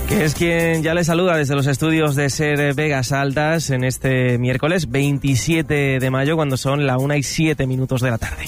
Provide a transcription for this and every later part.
Que es quien ya le saluda desde los estudios de SER Vegas Altas en este miércoles 27 de mayo, cuando son la 1:07 de la tarde.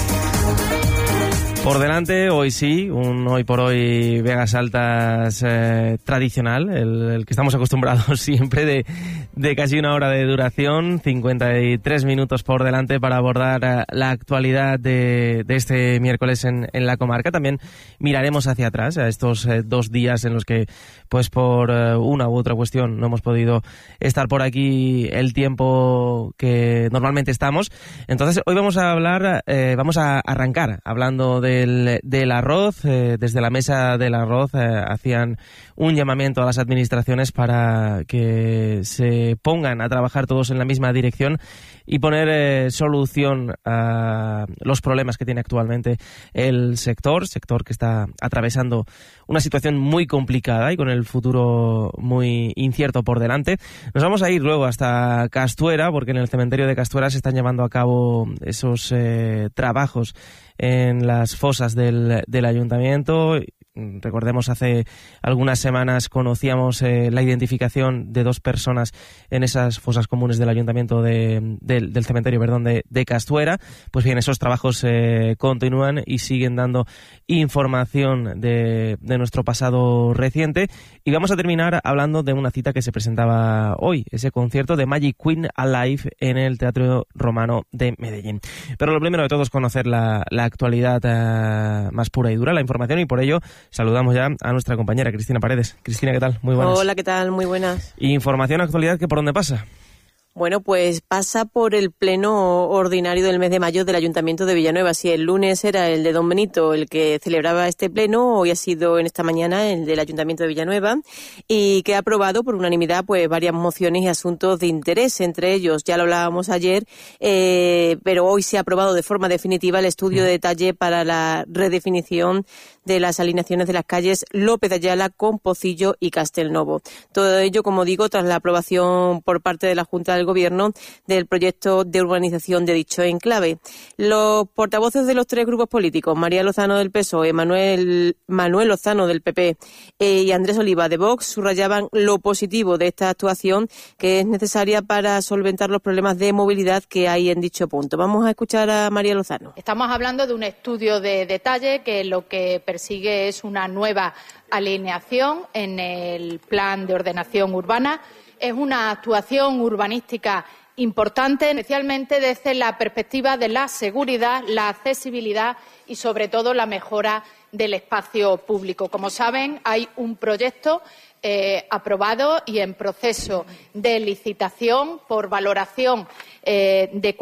Por delante, hoy sí, un hoy por hoy Vegas Altas tradicional, el que estamos acostumbrados siempre, de casi una hora de duración, 53 minutos por delante para abordar la actualidad de este miércoles en la comarca. También miraremos hacia atrás, a estos 2 días en los que, pues por una u otra cuestión, no hemos podido estar por aquí el tiempo que normalmente estamos. Entonces, hoy vamos a hablar, vamos a arrancar hablando del arroz. Desde la mesa del arroz hacían un llamamiento a las administraciones para que se pongan a trabajar todos en la misma dirección y poner solución a los problemas que tiene actualmente el sector que está atravesando una situación muy complicada y con el futuro muy incierto por delante. Nos vamos a ir luego hasta Castuera, porque en el cementerio de Castuera se están llevando a cabo esos trabajos en las fosas del ayuntamiento. Recordemos, hace algunas semanas conocíamos la identificación de 2 personas en esas fosas comunes del ayuntamiento del cementerio, de Castuera. Pues bien, esos trabajos continúan y siguen dando información de nuestro pasado reciente. Y vamos a terminar hablando de una cita que se presentaba hoy, ese concierto de Magic Queen Alive en el Teatro Romano de Medellín. Pero lo primero de todo es conocer la actualidad más pura y dura, la información, y por ello saludamos ya a nuestra compañera Cristina Paredes. Cristina, ¿qué tal? Muy buenas. Hola, ¿qué tal? Muy buenas. Información, actualidad, ¿qué por dónde pasa? Bueno, pues pasa por el pleno ordinario del mes de mayo del Ayuntamiento de Villanueva. Si el lunes era el de Don Benito el que celebraba este pleno, hoy ha sido en esta mañana el del Ayuntamiento de Villanueva, y que ha aprobado por unanimidad pues varias mociones y asuntos de interés. Entre ellos, ya lo hablábamos ayer, pero hoy se ha aprobado de forma definitiva el estudio de detalle para la redefinición de las alineaciones de las calles López de Ayala, Compocillo y Castelnovo. Todo ello, como digo, tras la aprobación por parte de la Junta del Gobierno del proyecto de urbanización de dicho enclave. Los portavoces de los 3 grupos políticos, María Lozano del PSOE, Manuel Lozano del PP y Andrés Oliva de Vox, subrayaban lo positivo de esta actuación, que es necesaria para solventar los problemas de movilidad que hay en dicho punto. Vamos a escuchar a María Lozano. Estamos hablando de un estudio de detalle que lo que persigue es una nueva alineación en el plan de ordenación urbana. Es una actuación urbanística importante, especialmente desde la perspectiva de la seguridad, la accesibilidad y, sobre todo, la mejora del espacio público. Como saben, hay un proyecto aprobado y en proceso de licitación por valoración de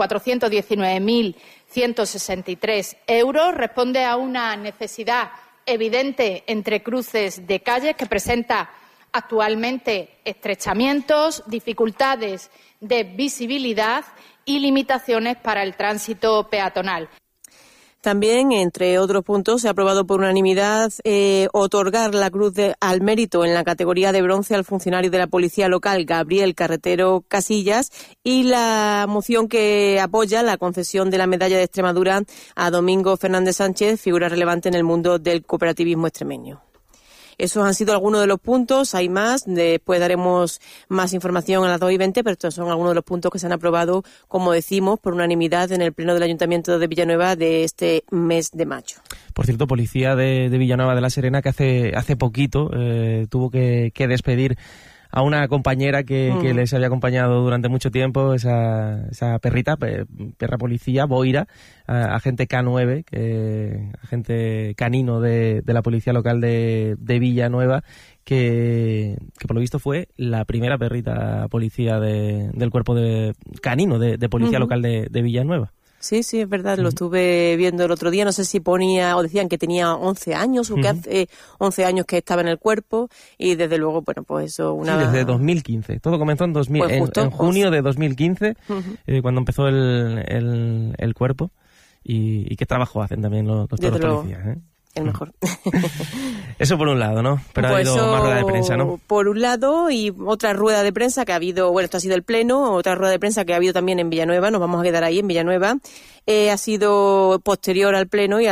419.163 euros. Responde a una necesidad evidente entre cruces de calles que presenta actualmente estrechamientos, dificultades de visibilidad y limitaciones para el tránsito peatonal. También, entre otros puntos, se ha aprobado por unanimidad otorgar la Cruz al Mérito en la categoría de bronce al funcionario de la Policía Local, Gabriel Carretero Casillas, y la moción que apoya la concesión de la Medalla de Extremadura a Domingo Fernández Sánchez, figura relevante en el mundo del cooperativismo extremeño. Esos han sido algunos de los puntos, hay más, después daremos más información a las 2:20, pero estos son algunos de los puntos que se han aprobado, como decimos, por unanimidad en el Pleno del Ayuntamiento de Villanueva de este mes de mayo. Por cierto, policía de Villanueva de la Serena, que hace poquito tuvo que despedir a una compañera que les había acompañado durante mucho tiempo, esa perra policía, Boira, agente K9, agente canino de la policía local de Villanueva, que por lo visto fue la primera perrita policía del cuerpo canino de policía local de Villanueva. Sí, sí, es verdad, lo estuve viendo el otro día, no sé si ponía o decían que tenía 11 años o que hace 11 años que estaba en el cuerpo, y desde luego, bueno, pues eso... Sí, desde 2015, todo comenzó en junio de 2015, cuando empezó el cuerpo, y qué trabajo hacen también los policías, ¿eh? El mejor. Eso por un lado, ¿no? Pero pues ha habido más rueda de prensa, ¿no? Por un lado, y otra rueda de prensa que ha habido, bueno, esto ha sido el pleno, otra rueda de prensa que ha habido también en Villanueva, nos vamos a quedar ahí en Villanueva, ha sido posterior al pleno y